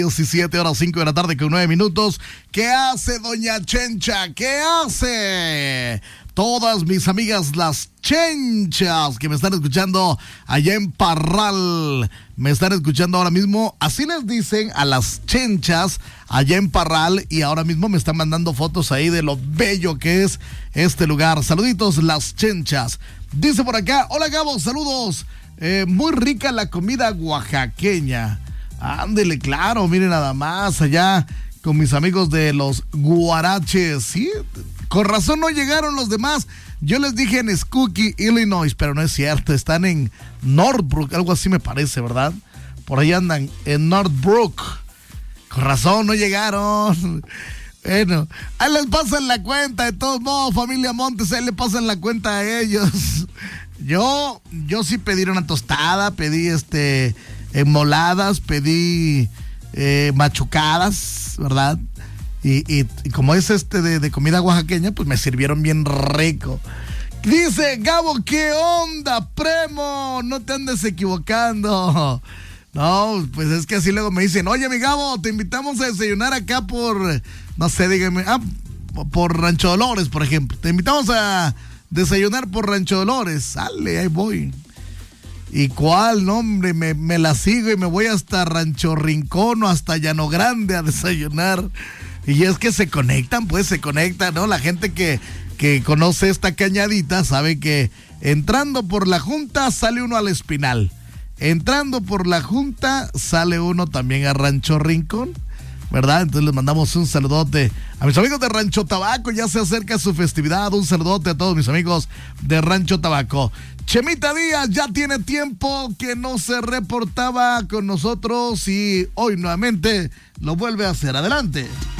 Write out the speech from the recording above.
17 horas 5 de la tarde con 9 minutos. ¿Qué hace doña Chencha? ¿Qué hace? Todas mis amigas las chenchas que me están escuchando allá en Parral, me están escuchando ahora mismo, así les dicen a las chenchas allá en Parral, y ahora mismo me están mandando fotos ahí de lo bello que es este lugar. Saluditos las chenchas. Dice por acá, hola Gabo, saludos, muy rica la comida oaxaqueña. Ándele, claro, miren nada más, allá con mis amigos de los guaraches, ¿sí? Con razón no llegaron los demás. Yo les dije en Skokie, Illinois, pero no es cierto, están en Northbrook, algo así me parece, ¿verdad? Por ahí andan, en Northbrook. Con razón no llegaron. Bueno, ahí les pasan la cuenta, de todos modos, familia Montes, ahí le pasan la cuenta a ellos. Yo sí pedí una tostada, pedí moladas, pedí machucadas, ¿verdad? Y como es de comida oaxaqueña, pues me sirvieron bien rico. Dice Gabo, ¿qué onda, primo? No te andes equivocando. No, pues es que así luego me dicen, oye, mi Gabo, te invitamos a desayunar acá por, no sé, dígame, por Rancho Dolores, por ejemplo. Te invitamos a desayunar por Rancho Dolores. Sale, ahí voy. ¿Y cuál? No, hombre, me la sigo y me voy hasta Rancho Rincón o hasta Llano Grande a desayunar. Y es que se conectan, ¿no? La gente que conoce esta cañadita sabe que entrando por la Junta sale uno al Espinal. Entrando por la Junta sale uno también a Rancho Rincón, ¿verdad? Entonces les mandamos un saludote a mis amigos de Rancho Tabaco, ya se acerca su festividad, un saludote a todos mis amigos de Rancho Tabaco. Chemita Díaz ya tiene tiempo que no se reportaba con nosotros y hoy nuevamente lo vuelve a hacer. Adelante.